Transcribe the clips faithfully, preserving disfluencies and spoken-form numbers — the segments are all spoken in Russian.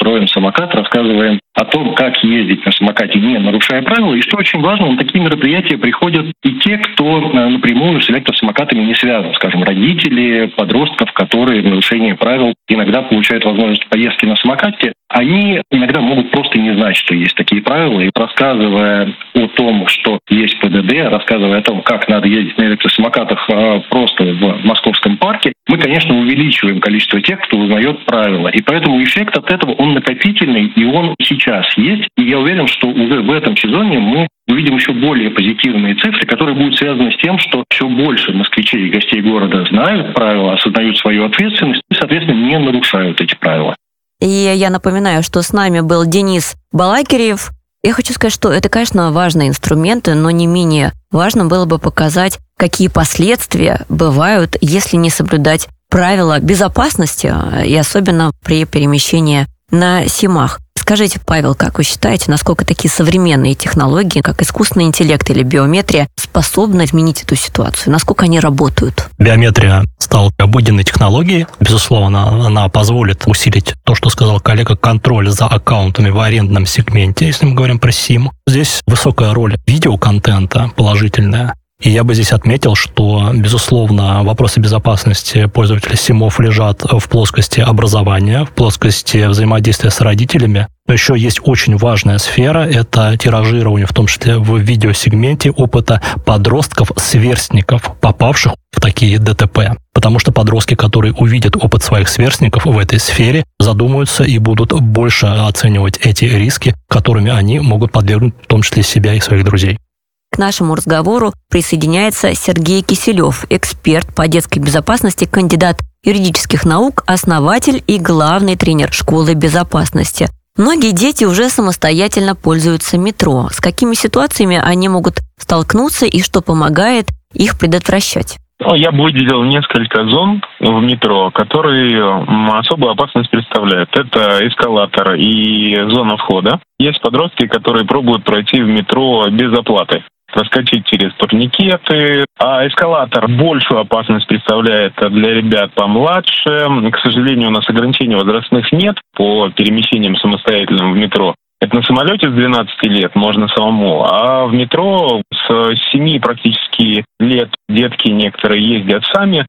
строим самокат, рассказываем о том, как ездить на самокате, не нарушая правила. И что очень важно, на такие мероприятия приходят и те, кто напрямую с электросамокатами не связан. Скажем, родители подростков, которые в нарушении правил иногда получают возможность поездки на самокате. Они иногда могут просто не знать, что есть такие правила. И рассказывая о том, что есть ПДД, рассказывая о том, как надо ездить на электросамокатах просто в Московском парке, мы, конечно, увеличиваем количество тех, кто узнает правила. И поэтому эффект от этого, он накопительный, и он сейчас есть. И я уверен, что уже в этом сезоне мы увидим еще более позитивные цифры, которые будут связаны с тем, что все больше москвичей и гостей города знают правила, осознают свою ответственность и, соответственно, не нарушают эти правила. И я напоминаю, что с нами был Денис Балакирев. Я хочу сказать, что это, конечно, важные инструменты, но не менее важно было бы показать, какие последствия бывают, если не соблюдать правила безопасности, и особенно при перемещении на СИМах. Скажите, Павел, как вы считаете, насколько такие современные технологии, как искусственный интеллект или биометрия, способны изменить эту ситуацию? Насколько они работают? Биометрия стала обыденной технологией. Безусловно, она позволит усилить то, что сказал коллега, контроль за аккаунтами в арендном сегменте, если мы говорим про СИМ. Здесь высокая роль видеоконтента положительная. И я бы здесь отметил, что, безусловно, вопросы безопасности пользователей СИМов лежат в плоскости образования, в плоскости взаимодействия с родителями. Но еще есть очень важная сфера – это тиражирование, в том числе в видеосегменте, опыта подростков-сверстников, попавших в такие ДТП. Потому что подростки, которые увидят опыт своих сверстников в этой сфере, задумаются и будут больше оценивать эти риски, которыми они могут подвергнуть, в том числе себя и своих друзей. К нашему разговору присоединяется Сергей Киселев, эксперт по детской безопасности, кандидат юридических наук, основатель и главный тренер школы безопасности. Многие дети уже самостоятельно пользуются метро. С какими ситуациями они могут столкнуться и что помогает их предотвращать? Я бы выделил несколько зон в метро, которые особую опасность представляют. Это эскалатор и зона входа. Есть подростки, которые пробуют пройти в метро без оплаты, проскочить через турникеты. А эскалатор большую опасность представляет для ребят помладше. К сожалению, у нас ограничений возрастных нет по перемещениям самостоятельным в метро. Это на самолете с двенадцати лет можно самому, а в метро с семи практически лет детки некоторые ездят сами.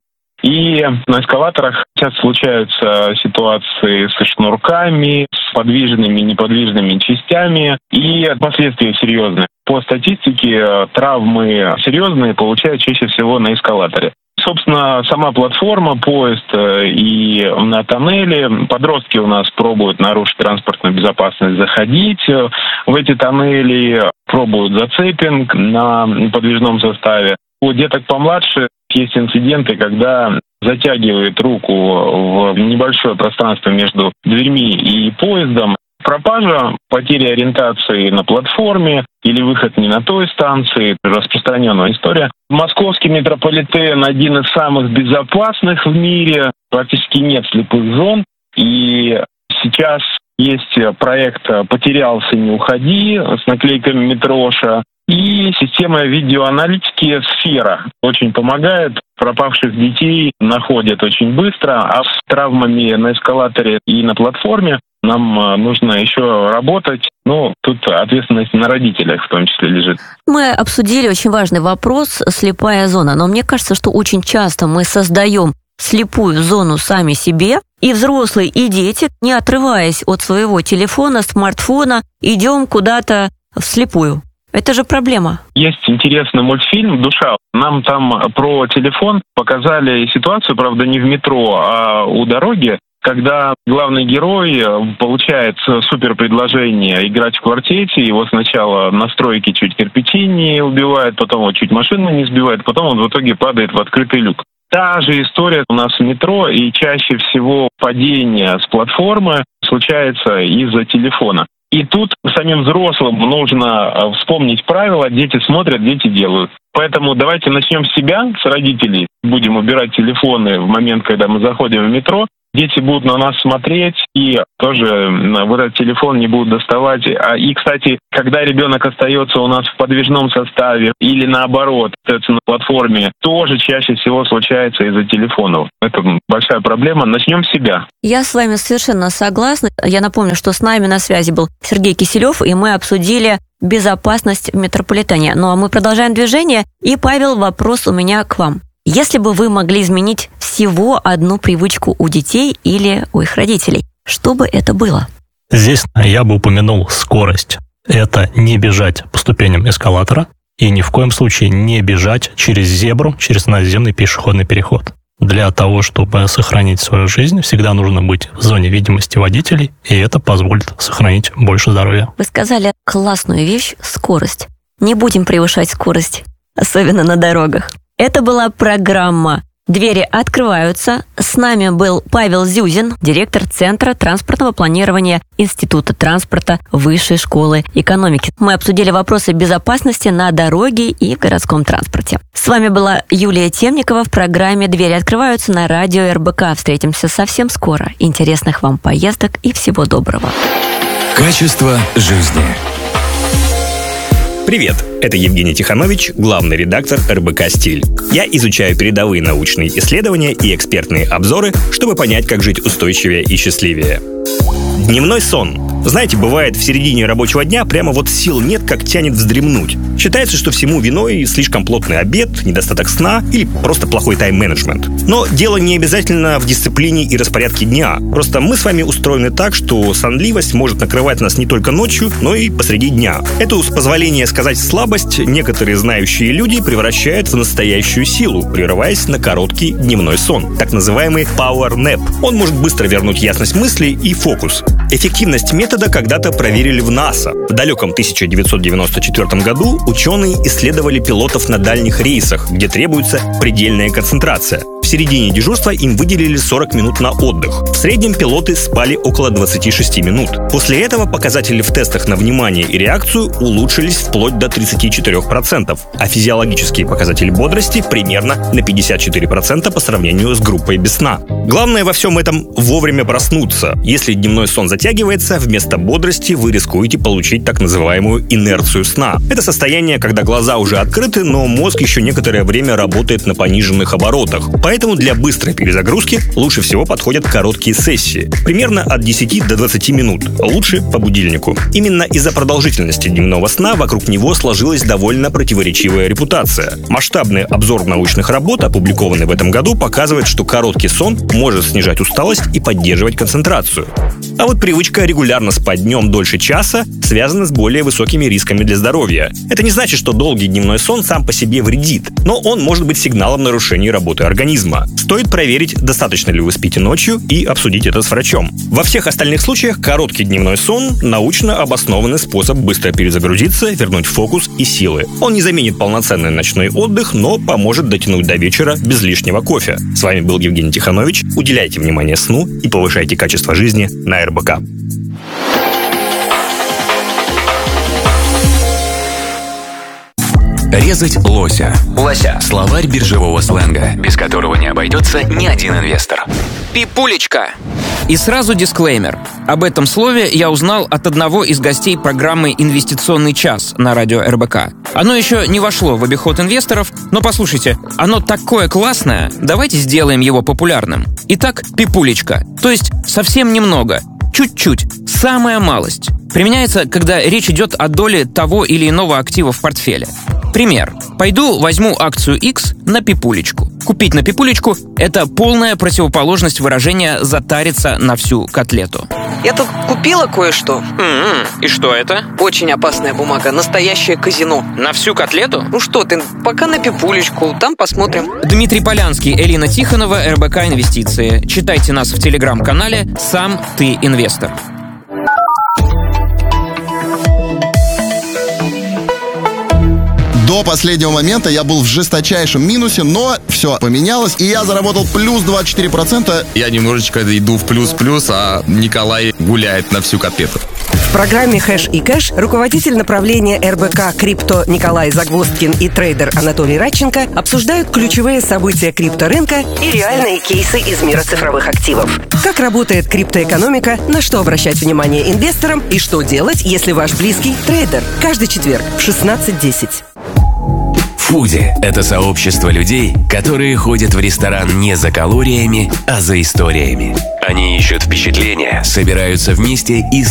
И на эскалаторах часто случаются ситуации со шнурками, с подвижными и неподвижными частями, и последствия серьезные. По статистике, травмы серьезные получают чаще всего на эскалаторе. Собственно, сама платформа, поезд и на тоннеле. Подростки у нас пробуют нарушить транспортную безопасность, заходить в эти тоннели, пробуют зацепинг на подвижном составе. У деток помладше есть инциденты, когда затягивает руку в небольшое пространство между дверьми и поездом. Пропажа, потеря ориентации на платформе или выход не на той станции, распространенная история. Московский метрополитен один из самых безопасных в мире, практически нет слепых зон. И сейчас есть проект «Потерялся, не уходи» с наклейками «Метроша». И система видеоаналитики «Сфера» очень помогает. Пропавших детей находят очень быстро, а с травмами на эскалаторе и на платформе нам нужно еще работать. Ну, тут ответственность на родителях в том числе лежит. Мы обсудили очень важный вопрос «слепая зона», но мне кажется, что очень часто мы создаем слепую зону сами себе, и взрослые, и дети, не отрываясь от своего телефона, смартфона, идем куда-то вслепую. Это же проблема. Есть интересный мультфильм «Душа». Нам там про телефон показали ситуацию, правда, не в метро, а у дороги, когда главный герой получает супер предложение играть в квартете. Его сначала на стройке чуть кирпичи не убивает, потом его чуть машина не сбивает, потом он в итоге падает в открытый люк. Та же история у нас в метро, и чаще всего падение с платформы случается из-за телефона. И тут самим взрослым нужно вспомнить правила. Дети смотрят, дети делают. Поэтому давайте начнем с себя, с родителей. Будем убирать телефоны в момент, когда мы заходим в метро. Дети будут на нас смотреть и тоже вот этот телефон не будут доставать. И, кстати, когда ребенок остается у нас в подвижном составе или наоборот, остается на платформе, тоже чаще всего случается из-за телефонов. Это большая проблема. Начнем с себя. Я с вами совершенно согласна. Я напомню, что с нами на связи был Сергей Киселев, и мы обсудили безопасность в метрополитене. Ну а мы продолжаем движение. И, Павел, вопрос у меня к вам. Если бы вы могли изменить всего одну привычку у детей или у их родителей, что бы это было? Здесь я бы упомянул скорость. Это не бежать по ступеням эскалатора и ни в коем случае не бежать через зебру, через наземный пешеходный переход. Для того, чтобы сохранить свою жизнь, всегда нужно быть в зоне видимости водителей, и это позволит сохранить больше здоровья. Вы сказали классную вещь – скорость. Не будем превышать скорость, особенно на дорогах. Это была программа «Двери открываются». С нами был Павел Зюзин, директор Центра транспортного планирования Института транспорта Высшей школы экономики. Мы обсудили вопросы безопасности на дороге и в городском транспорте. С вами была Юлия Темникова в программе «Двери открываются» на радио эр бэ ка. Встретимся совсем скоро. Интересных вам поездок и всего доброго. Качество жизни. Привет, это Евгений Тиханович, главный редактор эр бэ ка «Стиль». Я изучаю передовые научные исследования и экспертные обзоры, чтобы понять, как жить устойчивее и счастливее. Дневной сон. Знаете, бывает, в середине рабочего дня прямо вот сил нет, как тянет вздремнуть. Считается, что всему виной слишком плотный обед, недостаток сна или просто плохой тайм-менеджмент. Но дело не обязательно в дисциплине и распорядке дня. Просто мы с вами устроены так, что сонливость может накрывать нас не только ночью, но и посреди дня. Эту, с позволения сказать, слабость некоторые знающие люди превращают в настоящую силу, прерываясь на короткий дневной сон, так называемый power nap. Он может быстро вернуть ясность мысли и фокус. Эффективность метода когда-то проверили в НАСА. В далеком тысяча девятьсот девяносто четвёртом году ученые исследовали пилотов на дальних рейсах, где требуется предельная концентрация. В середине дежурства им выделили сорок минут на отдых. В среднем пилоты спали около двадцати шести минут. После этого показатели в тестах на внимание и реакцию улучшились вплоть до тридцати четырёх процентов, а физиологические показатели бодрости примерно на пятьдесят четыре процента по сравнению с группой без сна. Главное во всем этом вовремя проснуться. Если дневной сон затягивается, вместо бодрости вы рискуете получить так называемую инерцию сна. Это состояние, когда глаза уже открыты, но мозг еще некоторое время работает на пониженных оборотах. Поэтому для быстрой перезагрузки лучше всего подходят короткие сессии, примерно от десяти до двадцати минут, лучше по будильнику. Именно из-за продолжительности дневного сна вокруг него сложилась довольно противоречивая репутация. Масштабный обзор научных работ, опубликованный в этом году, показывает, что короткий сон может снижать усталость и поддерживать концентрацию. А вот привычка регулярно спать днем дольше часа связана с более высокими рисками для здоровья. Это не значит, что долгий дневной сон сам по себе вредит, но он может быть сигналом нарушения работы организма. Стоит проверить, достаточно ли вы спите ночью, и обсудить это с врачом. Во всех остальных случаях короткий дневной сон – научно обоснованный способ быстро перезагрузиться, вернуть фокус и силы. Он не заменит полноценный ночной отдых, но поможет дотянуть до вечера без лишнего кофе. С вами был Евгений Тиханович. Уделяйте внимание сну и повышайте качество жизни на эр бэ ка. Резать лося. Лося. Словарь биржевого сленга, без которого не обойдется ни один инвестор. Пипулечка. И сразу дисклеймер. Об этом слове я узнал от одного из гостей программы «Инвестиционный час» на радио эр бэ ка. Оно еще не вошло в обиход инвесторов, но послушайте, оно такое классное, давайте сделаем его популярным. Итак, пипулечка, то есть совсем немного, чуть-чуть, самая малость. Применяется, когда речь идет о доле того или иного актива в портфеле. Пример. Пойду возьму акцию X на пипулечку. Купить на пипулечку – это полная противоположность выражения «затариться на всю котлету». Я тут купила кое-что. М-м, и что это? Очень опасная бумага, настоящее казино. На всю котлету? Ну что ты, пока на пипулечку, там посмотрим. Дмитрий Полянский, Элина Тихонова, эр бэ ка Инвестиции. Читайте нас в телеграм-канале «Сам ты инвестор». До последнего момента я был в жесточайшем минусе, но все поменялось, и я заработал плюс двадцать четыре процента. Я немножечко иду в плюс-плюс, а Николай гуляет на всю котлету. В программе «Хэш и кэш» руководитель направления эр бэ ка «Крипто» Николай Загвоздкин и трейдер Анатолий Радченко обсуждают ключевые события крипторынка и реальные кейсы из мира цифровых активов. Как работает криптоэкономика, на что обращать внимание инвесторам и что делать, если ваш близкий трейдер. Каждый четверг в шестнадцать десять. Фуди – это сообщество людей, которые ходят в ресторан не за калориями, а за историями. Они ищут впечатления, собираются вместе и